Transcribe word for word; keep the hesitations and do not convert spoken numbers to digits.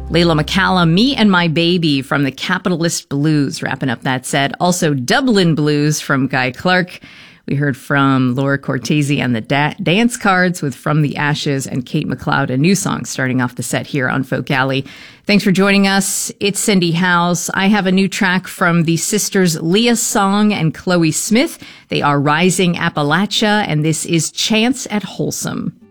Layla McCallum, Me and My Baby from the Capitalist Blues, wrapping up that set. Also, Dublin Blues from Guy Clark. We heard from Laura Cortese and the da- Dance Cards with From the Ashes, and Kate McLeod, a new song starting off the set here on Folk Alley. Thanks for joining us. It's Cindy Howes. I have a new track from the sisters Leah Song and Chloe Smith. They are Rising Appalachia, and this is Chance at Wholesome.